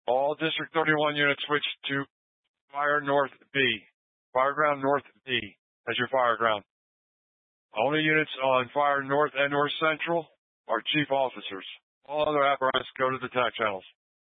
All District 31 units switch to Fire North B. Fireground North B as your fireground. Only units on Fire North and North Central are chief officers. All other apparatus go to the TAC channels.